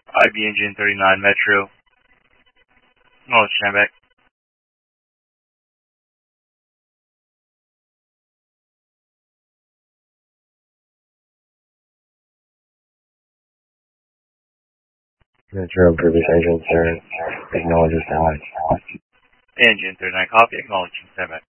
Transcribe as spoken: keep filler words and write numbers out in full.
I B Engine thirty-nine Metro. Oh, stand back. Metro previous engine, sir. Acknowledge your stand. Engine thirty-nine copy, acknowledging stand back.